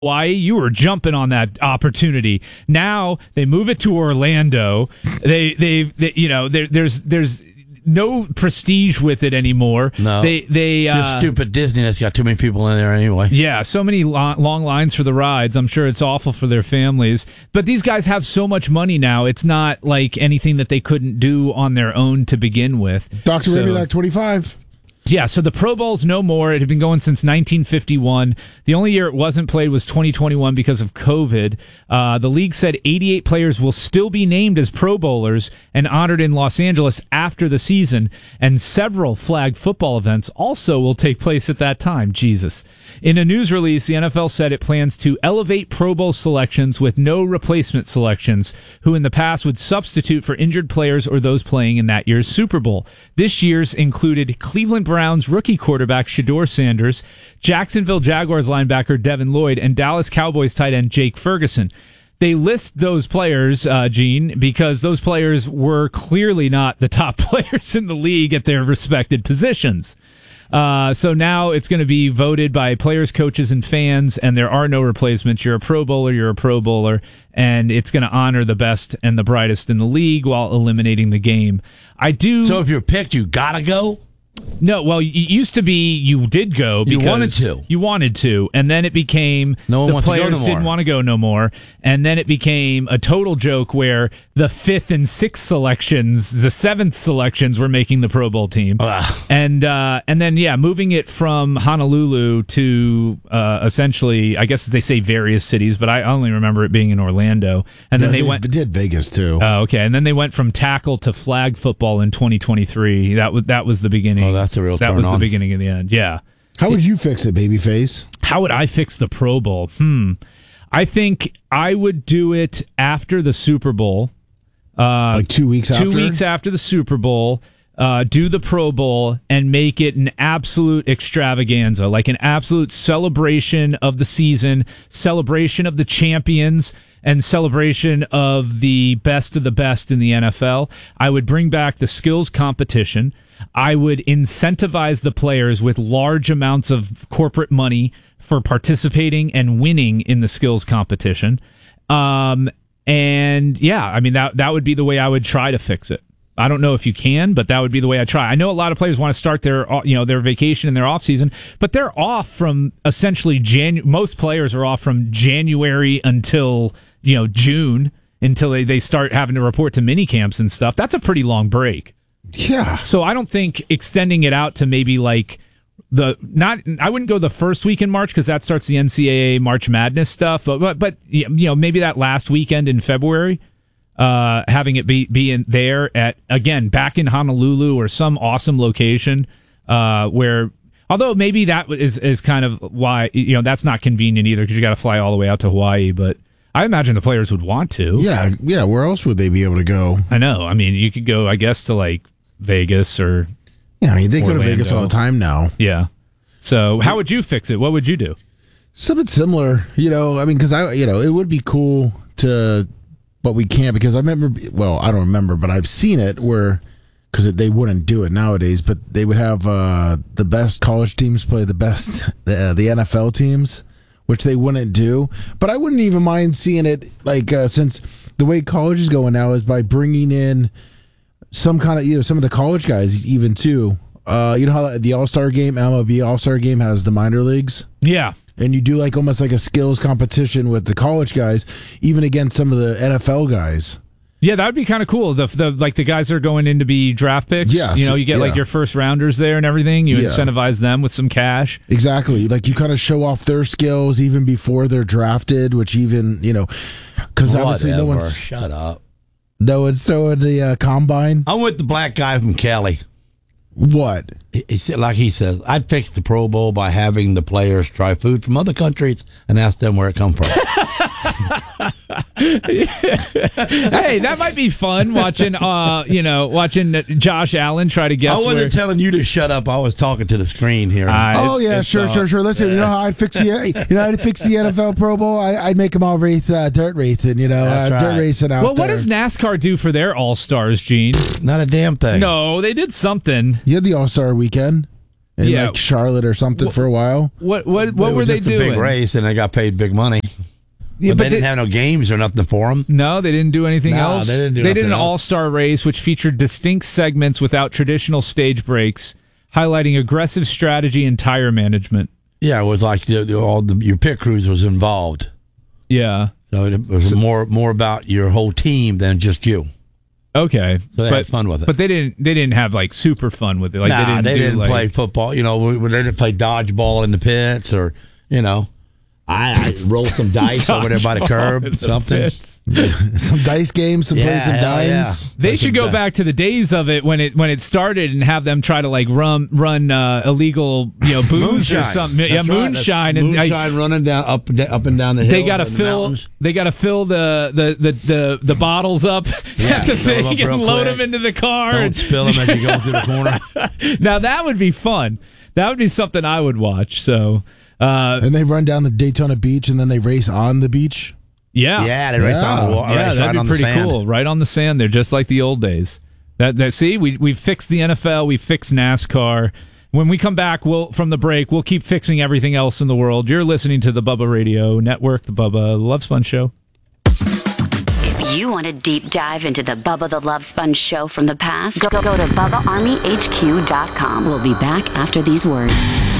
Hawaii, you were jumping on that opportunity. Now they move it to Orlando. There's no prestige with it anymore. No, just stupid Disney that's got too many people in there anyway. Yeah, so many long lines for the rides. I'm sure it's awful for their families. But these guys have so much money now. It's not like anything that they couldn't do on their own to begin with. Dr. Rabielak 25. Yeah, so the Pro Bowl's no more. It had been going since 1951. The only year it wasn't played was 2021 because of COVID. The league said 88 players will still be named as Pro Bowlers and honored in Los Angeles after the season, and several flag football events also will take place at that time. Jesus. In a news release, the NFL said it plans to elevate Pro Bowl selections with no replacement selections, who in the past would substitute for injured players or those playing in that year's Super Bowl. This year's included Cleveland Browns rookie quarterback Shedeur Sanders, Jacksonville Jaguars linebacker Devin Lloyd, and Dallas Cowboys tight end Jake Ferguson. They list those players, Gene, because those players were clearly not the top players in the league at their respected positions. So now it's going to be voted by players, coaches, and fans, and there are no replacements. You're a Pro Bowler, you're a Pro Bowler, and it's going to honor the best and the brightest in the league while eliminating the game. So if you're picked, you gotta go? No, well, it used to be you did go because you wanted to, and then it became the players didn't want to go no more, and then it became a total joke where the 5th and 6th selections, the 7th selections were making the Pro Bowl team, and then moving it from Honolulu to essentially, I guess they say various cities, but I only remember it being in Orlando, and then they did Vegas too. Oh, okay, and then they went from tackle to flag football in 2023. That was the beginning. Oh, that's the real That turn was on. the beginning of the end, yeah. How would you fix it, babyface? How would I fix the Pro Bowl? I think I would do it after the Super Bowl. Like 2 weeks after? 2 weeks after the Super Bowl, do the Pro Bowl and make it an absolute extravaganza, like an absolute celebration of the season, celebration of the champions, and celebration of the best in the NFL. I would bring back the skills competition. I would incentivize the players with large amounts of corporate money for participating and winning in the skills competition. That would be the way I would try to fix it. I don't know if you can, but that would be the way I try. I know a lot of players want to start their vacation and their off season, but they're off from essentially most players are off from January until June, until they start having to report to mini camps and stuff. That's a pretty long break. Yeah. So I don't think extending it out to maybe like I wouldn't go the first week in March because that starts the NCAA March Madness stuff. But maybe that last weekend in February, having it be in there back in Honolulu or some awesome location where. Although maybe that is kind of why that's not convenient either because you got to fly all the way out to Hawaii, but. I imagine the players would want to. Yeah. Where else would they be able to go? I know. I mean, you could go, I guess, to like Vegas or. Yeah, I mean, they Orlando. go to Vegas all the time now. Yeah. So, how would you fix it? What would you do? Something similar, because it would be cool to, but we can't because I remember. Well, I don't remember, but I've seen it where because they wouldn't do it nowadays, but they would have the best college teams play the best the NFL teams. Which they wouldn't do, but I wouldn't even mind seeing it. Since the way college is going now is by bringing in some kind of some of the college guys, even too. How the All-Star game, MLB All-Star game has the minor leagues. Yeah, and you do almost like a skills competition with the college guys, even against some of the NFL guys. Yeah, that would be kind of cool. The guys that are going in to be draft picks. Yes, you get your first rounders there and everything. You incentivize them with some cash. Exactly. You kind of show off their skills even before they're drafted, which even because obviously no one's shut up. No one's throwing the combine. I'm with the black guy from Cali. What? He says, I'd fix the Pro Bowl by having the players try food from other countries and ask them where it come from. Hey, that might be fun watching Josh Allen try to guess. I wasn't telling you to shut up. I was talking to the screen here. Sure. Listen, how I'd fix the I'd fix the NFL Pro Bowl. I'd make them all race dirt racing. Dirt racing out there. Well, what does NASCAR do for their All Stars, Gene? Not a damn thing. No, they did something. You had the All-Star weekend. in like Charlotte or something for a while. What were they doing? A big race, and they got paid big money. Yeah, but they didn't have no games or nothing for them. No, they didn't do anything else. They didn't do They did an nothing else. all-star race, which featured distinct segments without traditional stage breaks, highlighting aggressive strategy and tire management. Yeah, it was like your pit crews was involved. Yeah. So it was more about your whole team than just you. Okay, So they had fun with it. But they didn't have like super fun with it. Like they didn't like, play football. You know, they didn't play dodgeball in the pits, or I roll some dice over there by the curb, something. Some dice games, play some dimes. They should go back to the days of it when it started and have them try to like run illegal booze or something. That's moonshine right. and moonshine running down up and down the hills. They got to fill. They got to fill the bottles up at the thing and load them into the car. Don't spill them as you go through the corner. Now that would be fun. That would be something I would watch. So. And they run down the Daytona Beach and then they race on the beach. Yeah, they race on the wall. Yeah, that'd be pretty cool. Right on the sand there, just like the old days. See, we fixed the NFL, we fixed NASCAR. When we come back, from the break, we'll keep fixing everything else in the world. You're listening to the Bubba Radio Network, the Bubba Love Sponge Show. If you want a deep dive into the Bubba the Love Sponge Show from the past, go to BubbaArmyHQ.com. We'll be back after these words.